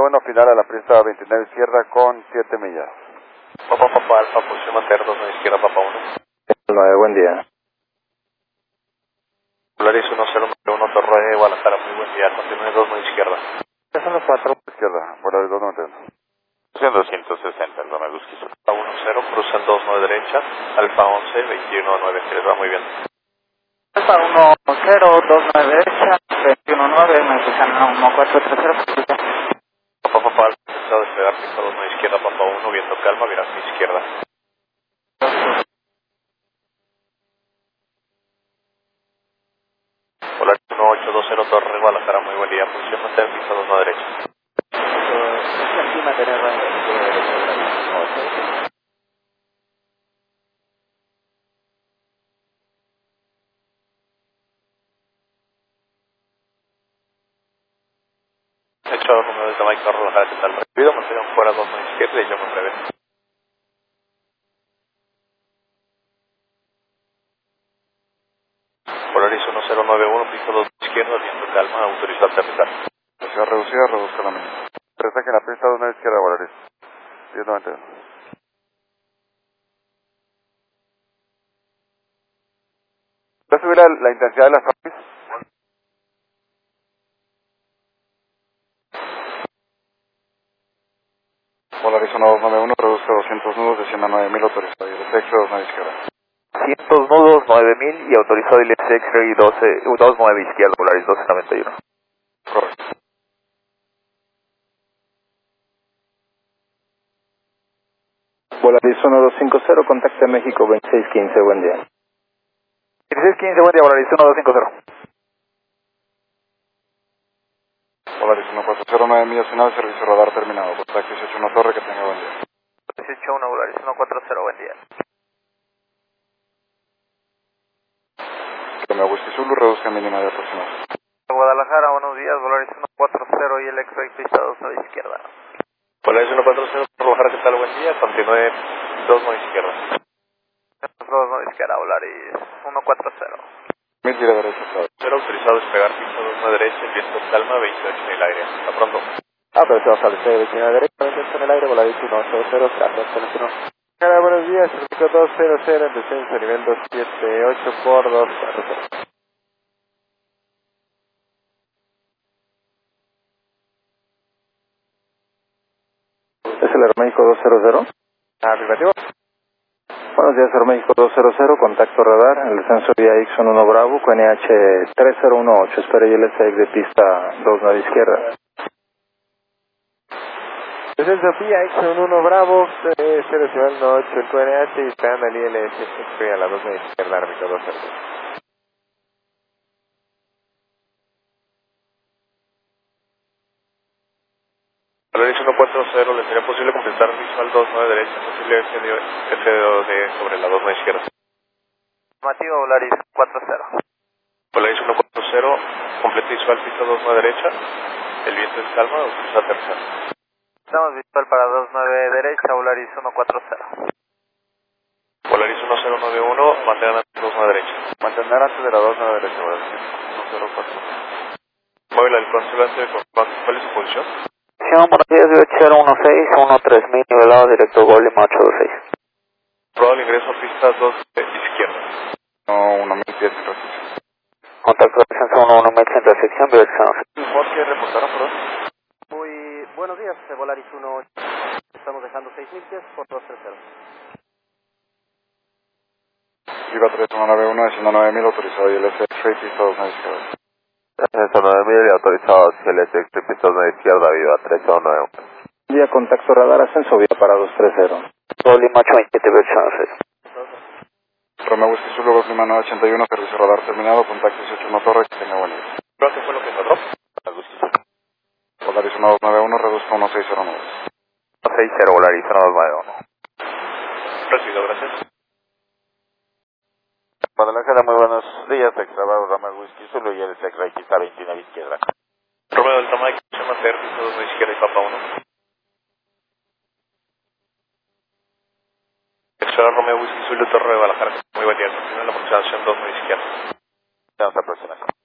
91, final a la pista 29 izquierda con 7 millas. Papa Alfa, posición Mater 29 izquierda, Papa 1. 9, buen día. Polaris 1091, Torre Guadalajara, muy buen día, continúe 29 izquierda. Son los 4 izquierda, Polaris 291. 260, el Romeo Husky. Alfa 10, cruza el 29 derecha, Alfa 11, 21-9, que les va muy bien. Alfa 10, 29 derecha, 21-9, me fijan a 1430. Papa Alfa, intentado despegar, pista 29 izquierda, Papa 1, viento calma, viraje izquierda. Polaris 1820, Torre Guadalajara, muy buen día, posición Mater, pista 29 derecha. Aquí mantener Hecho Romeo desde Mike Guadalajara, ¿qué tal? Recibido, mantengan fuera 29 izquierda y yo en breve. Polaris 1091, pista 2 izquierda, viento calma, autoriza aterrizar. Velocidad reducida, reduzca la mínima. Aterrizaje en la pista 29 izquierda, Polaris 1091. ¿Va a subir la intensidad de las ramas? Polaris 1291, reduzca 200 nudos, descienda 9000, autorizado y el sexo 29 izquierda. 100 nudos, 9000 y autorizado ILS X-Ray 29 izquierda, Polaris 1291. Correcto. Polaris 1250, contacte México 2615, buen día. 1615, buen día, Polaris 1250. Polaris 140, millas final, servicio radar terminado. Contacto 181 Torre, que tenga buen día. 181, Polaris 140, buen día. Que me Whisky Zulu, reduzca mínima de aproximación. Guadalajara, buenos días, Polaris 140 y el X-Ray pista 29 izquierda. Polaris 140, Guadalajara, ¿qué tal? Buen día, continúe 29 izquierda. 29 izquierda, Polaris 140. 1000 gira derecha, claro. Cero autorizado despegar pista 29 derecha, el viento calma, 28 en el aire. Hasta pronto. Autorizado establecer 29 derecha, 28 en el aire, Polaris 180, gracias, teléfono. Hola, buenos días, certificado 200 en descenso, nivel 278 por 240. ¿Es el Aeroméxico 200? Afirmativo. Buenos días, Aeroméxico 200, contacto radar, el descenso vía Ixon 1 Bravo, QNH 3018, espera ILS de pista 29 izquierda. Descenso vía Ixon 1 Bravo, 018, el QNH y esperando el ILS, estoy a la 2 izquierda, Aeroméxico 200. Polaris 140, ¿le sería posible completar visual 29 derecha, posible FDOD sobre la 29 izquierda? Afirmativo, Polaris 40. Polaris 140, complete visual pista 29 derecha, el viento es calma, utiliza aterrizar. Estamos visual para 29 derecha, Polaris 140. Polaris 1091, mantengan antes de 29 derecha. Mantener antes de la 29 derecha, Polaris 104. Móvil al consulante, ¿cuál es su posición? Buenos días, 8016, 13000, nivelado directo Gol Lima 826. Probable ingreso a pista 2 izquierda. No, 1000 pies sin restricción. Contacto de descenso 11 sin restricción, dirección. ¿Por qué reportaron, perdón? Muy buenos días, Volaris 1, estamos dejando 6000 pies por 230. Viva 3191, descienda 9000, autorizado y el X-Ray, pista 29 izquierda. Descenso 9000 y autorizado ILS X-Ray pista 29 izquierda, viva 391. Vía contacto radar, ascenso vía para 230. Gol Lima 827, dirección 6. Romeo Whisky Zulu, Golf Lima 981, servicio radar terminado, contacto 181 Torre, que tenga buen día. ¿Qué fue lo que cerró? Polaris 1291, reduzca 1609. 60, Polaris 1291. Recibido, gracias. Guadalajara, muy buenos días, extrabravo Romeo Whisky Zulu y el X-Ray pista 29 izquierda. Romeo del Tamayo, se llama Ter, pista 29 izquierda y Papa 1. Extra Romeo Whisky Zulu, Torre de Guadalajara, muy buen día, continúa la aproximación 29 izquierda. Estamos aproximación.